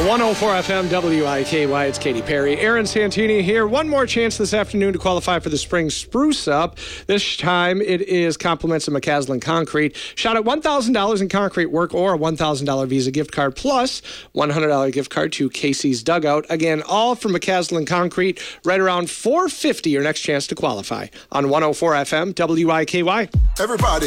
104 FM WIKY. It's Katy Perry. Aaron Santini here. One more chance this afternoon to qualify for the Spring Spruce Up. This time it is compliments of McCaslin Concrete. Shot at $1,000 in concrete work or a $1,000 Visa gift card plus $100 gift card to Casey's Dugout. Again, all from McCaslin Concrete. Right around $450 your next chance to qualify on 104 FM WIKY. Everybody.